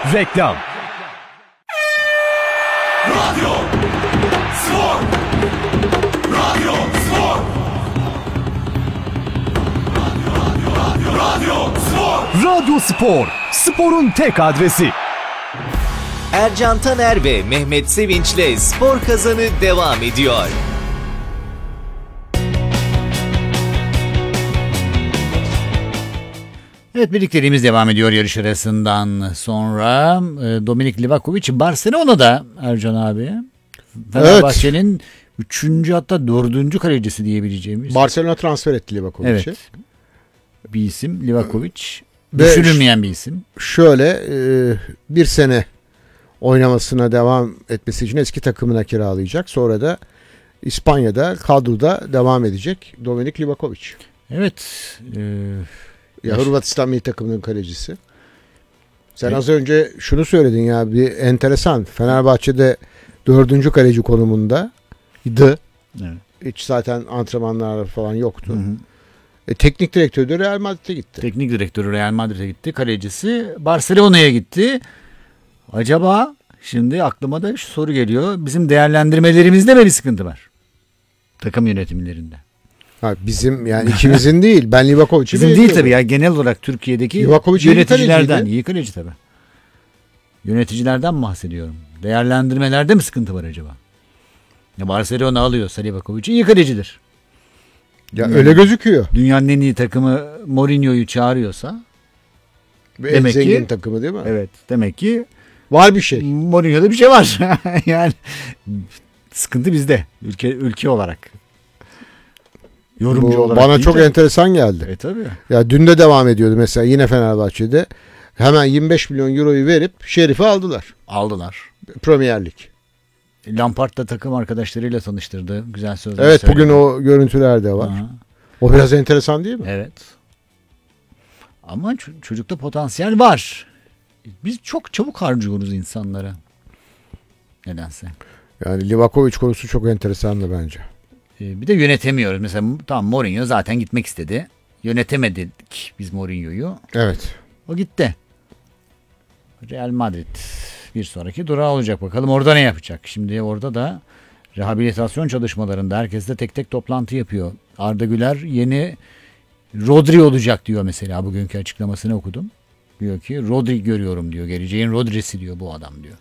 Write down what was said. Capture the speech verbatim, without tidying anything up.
Reklam. Radyo Spor. Radyo Spor. Radyo, radyo, radyo, radyo Spor. Radyo Spor. Sporun tek adresi. Ercan Taner ve Mehmet Sevinç'le Spor Kazanı devam ediyor. Evet, birlikteliğimiz devam ediyor yarış arasından sonra. Dominik Livakovic Barcelona'da Ercan abi. Fenerbahçe'nin evet. üçüncü hatta dördüncü kalecisi diyebileceğimiz. Barcelona transfer etti Livakovic'i. Evet. Bir isim Livakovic. Düşünülmeyen bir isim. Şöyle bir sene oynamasına devam etmesi için eski takımına kiralayacak. Sonra da İspanya'da kadroda devam edecek Dominik Livakovic. Evet. E, ya Hırvatistan milli takımının kalecisi. Sen evet. az önce şunu söyledin ya, bir enteresan. Fenerbahçe'de dördüncü kaleci konumundaydı. Evet. Hiç zaten antrenmanlar falan yoktu. Hı hı. E, teknik direktörü de Real Madrid'e gitti. Teknik direktörü Real Madrid'e gitti. Kalecisi Barcelona'ya gitti. Acaba şimdi aklıma da şu soru geliyor. Bizim değerlendirmelerimizde mi bir sıkıntı var? Takım yönetimlerinde. Ha, bizim yani ikimizin değil. Ben Livakovic'i bizim değil tabii ya, genel olarak Türkiye'deki yöneticilerden. İyi kaleci tabii. Yöneticilerden bahsediyorum. Değerlendirmelerde mi sıkıntı var acaba? Ya Barcelona alıyorsa Livakovic iyi kalecidir. Ya yani, öyle gözüküyor. Dünyanın en iyi takımı Mourinho'yu çağırıyorsa ve en zengin ki, takımı değil mi? Evet. Demek ki var bir şey. Mourinho'da bir şey var. Yani sıkıntı bizde. Ülke ülke olarak. Yorumcu Bu olarak. Bana çok de. enteresan geldi. E tabii. Ya dün de devam ediyordu mesela yine Fenerbahçe'de. Hemen yirmi beş milyon euroyu verip Şerif'i aldılar. Aldılar. Premier Lig. Lampard da takım arkadaşlarıyla tanıştırdı. Güzel sözler Evet söyledi. Bugün o görüntüler de var. Aha. O biraz enteresan değil mi? Evet. Ama ç- çocukta potansiyel var. Biz çok çabuk harcıyoruz insanlara. Nedense. Yani Livakovic konusu çok enteresandı bence. Ee, bir de yönetemiyoruz. Mesela tamam, Mourinho zaten gitmek istedi. Yönetemedik biz Mourinho'yu. Evet. O gitti. Real Madrid bir sonraki durağı olacak. Bakalım orada ne yapacak? Şimdi orada da rehabilitasyon çalışmalarında herkes de tek tek toplantı yapıyor. Arda Güler yeni Rodri olacak diyor mesela, bugünkü açıklamasını okudum. Diyor ki Rodri görüyorum diyor. Geleceğin Rodri'si diyor bu adam diyor.